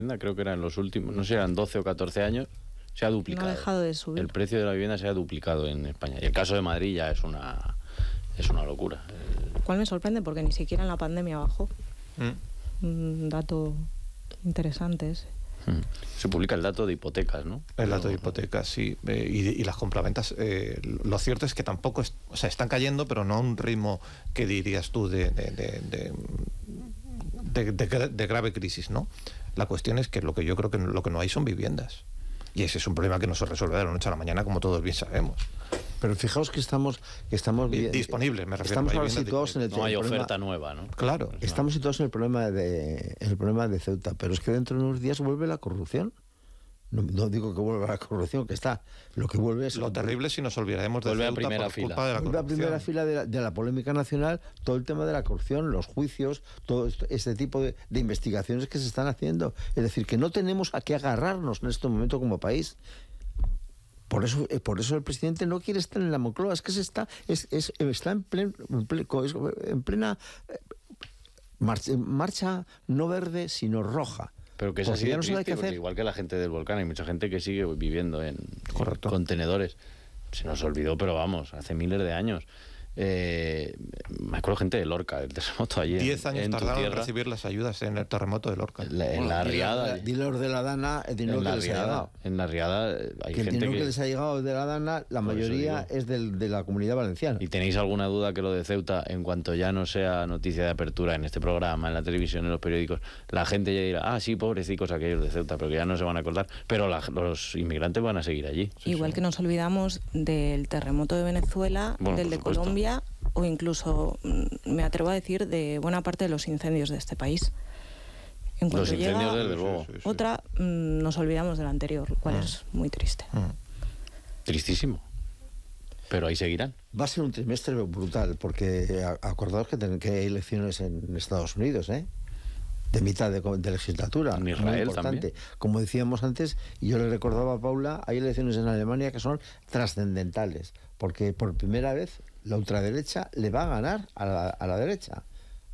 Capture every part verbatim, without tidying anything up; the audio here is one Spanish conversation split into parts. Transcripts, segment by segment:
creo que era en los últimos, no sé, eran doce o catorce años, se ha duplicado. No ha dejado de subir. El precio de la vivienda se ha duplicado en España. Y el caso de Madrid ya es una, es una locura. Lo cual me sorprende porque ni siquiera en la pandemia bajó. Mm. Un dato interesante ese. Se publica el dato de hipotecas, ¿no? El dato de hipotecas, sí. Eh, y, y las compraventas, eh, lo cierto es que tampoco, es, o sea, están cayendo, pero no a un ritmo que dirías tú de, de, de, de, de, de, de grave crisis, ¿no? La cuestión es que lo que yo creo que lo que no hay son viviendas. Y ese es un problema que no se resuelve de la noche a la mañana, como todos bien sabemos. Pero fijaos que estamos... Que estamos disponibles, me refiero. Estamos ahora situados en el... No hay el oferta problema, nueva, ¿no? Claro. Estamos situados en el problema de en el problema de Ceuta, pero es que dentro de unos días vuelve la corrupción. No, no digo que vuelva la corrupción, que está. Lo que vuelve es... Lo terrible es si nos olvidaremos de Vuelve a Ceuta primera por fila. culpa de la Vuelve a corrupción. primera fila de la, de la polémica nacional, todo el tema de la corrupción, los juicios, todo esto, este tipo de, de investigaciones que se están haciendo. Es decir, que no tenemos a qué agarrarnos en este momento como país. Por eso, por eso el presidente no quiere estar en la Moncloa, es que se está, es, es, está en, plen, en, plen, en plena marcha, marcha no verde, sino roja. Pero que es así de triste, que hacer. Igual que la gente del volcán, hay mucha gente que sigue viviendo en, en contenedores. Se nos olvidó, pero vamos, hace miles de años. Eh, me acuerdo gente de Lorca, el terremoto allí. Diez años en tardaron en recibir las ayudas en el terremoto de Lorca. La, en bueno, la Riada. Dilos de la Dana, el dinero en la que les Riada, ha llegado. En la Riada hay que gente el dinero que... que les ha llegado de la Dana, la Por mayoría es del, de la Comunidad Valenciana. ¿Y tenéis alguna duda que lo de Ceuta, en cuanto ya no sea noticia de apertura en este programa, en la televisión, en los periódicos, la gente ya dirá, ah, sí, pobrecicos aquellos de Ceuta, pero que ya no se van a acordar, pero la, los inmigrantes van a seguir allí? Igual sí, que nos olvidamos del terremoto de Venezuela, bueno, del de supuesto. Colombia, o incluso, me atrevo a decir, de buena parte de los incendios de este país. En los incendios, llega desde luego. Sí, sí, sí. Otra, mmm, nos olvidamos del anterior, lo cual mm. es muy triste. Mm. Tristísimo. Pero ahí seguirán. Va a ser un trimestre brutal, porque acordaos que, ten, que hay elecciones en Estados Unidos, ¿eh? De mitad de, de legislatura. En Israel muy importante. También. Como decíamos antes, y yo le recordaba a Paula, hay elecciones en Alemania que son trascendentales, porque por primera vez la ultraderecha le va a ganar a la, a la derecha,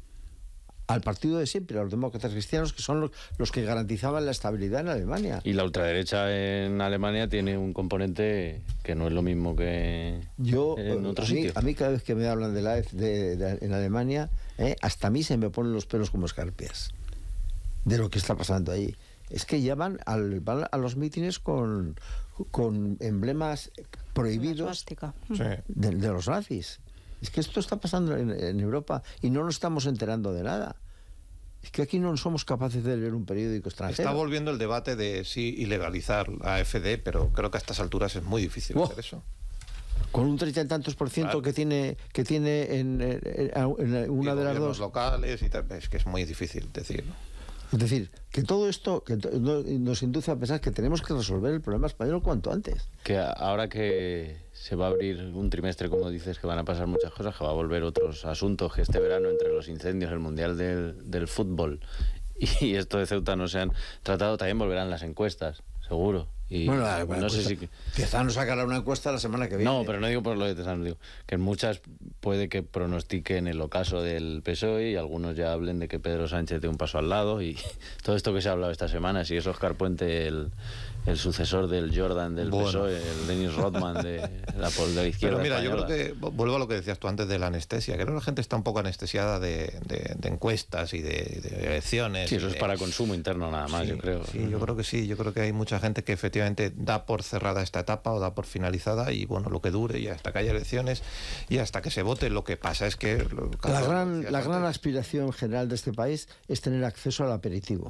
al partido de siempre, a los demócratas cristianos, que son los, los que garantizaban la estabilidad en Alemania. Y la ultraderecha en Alemania tiene un componente que no es lo mismo que yo, en otros a mí, sitios. A mí cada vez que me hablan de la de, de, en Alemania, eh, hasta a mí se me ponen los pelos como escarpias de lo que está pasando ahí. Es que ya van, al, van a los mítines con, con emblemas prohibidos sí. de, de los nazis. Es que esto está pasando en, en Europa y no nos estamos enterando de nada. Es que aquí no somos capaces de leer un periódico extranjero. Está volviendo el debate de sí ilegalizar la A F D, pero creo que a estas alturas es muy difícil oh. hacer eso. Con un treinta y tantos por ciento claro. que tiene que tiene en, en, en una y de las dos locales y tal, es que es muy difícil decirlo. Es decir, que todo esto que nos induce a pensar que tenemos que resolver el problema español cuanto antes. Que ahora que se va a abrir un trimestre, como dices, que van a pasar muchas cosas, que va a volver otros asuntos, que este verano entre los incendios, el Mundial del, del Fútbol y esto de Ceuta no se han tratado, también volverán las encuestas, seguro. Y bueno, la, bueno, no pues sé si Tezano sacará una encuesta la semana que viene. No, pero no digo por lo de Tezano, digo que en muchas puede que pronostiquen el ocaso del P S O E y algunos ya hablen de que Pedro Sánchez de un paso al lado y todo esto que se ha hablado esta semana, si es Óscar Puente el, el sucesor del Jordan del bueno. P S O E, el Dennis Rodman de la, de la izquierda. Pero mira, española. Yo creo que, vuelvo a lo que decías tú antes de la anestesia, creo que la gente está un poco anestesiada de, de, de encuestas y de, de elecciones. Sí, eso de, es para consumo interno nada más, sí, yo creo. Sí, yo creo que sí, yo creo que hay mucha gente que efectivamente da por cerrada esta etapa o da por finalizada y bueno, lo que dure y hasta que haya elecciones y hasta que se vote. Lo que pasa es que la gran, la gran aspiración general de este país es tener acceso al aperitivo.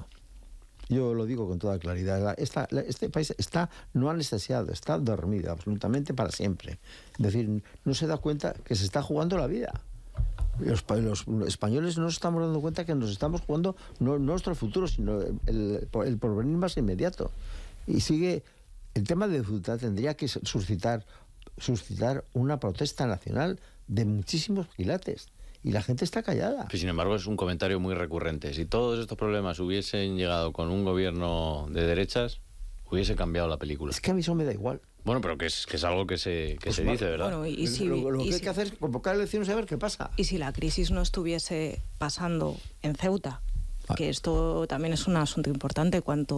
Yo lo digo con toda claridad. Esta, este país está no anestesiado, está dormido absolutamente para siempre. Es decir, no se da cuenta que se está jugando la vida. Los, los españoles no nos estamos dando cuenta que nos estamos jugando no nuestro futuro, sino el, el porvenir más inmediato. Y sigue... El tema de Ceuta tendría que suscitar, suscitar una protesta nacional de muchísimos quilates. Y la gente está callada. Pero sin embargo, es un comentario muy recurrente. Si todos estos problemas hubiesen llegado con un gobierno de derechas, hubiese cambiado la película. Es que a mí eso me da igual. Bueno, pero que es, que es algo que se, que pues se dice, ¿verdad? Bueno, y si, lo lo y que si, hay que hacer es convocar elecciones y a ver qué pasa. Y si la crisis no estuviese pasando en Ceuta, que esto también es un asunto importante. Cuanto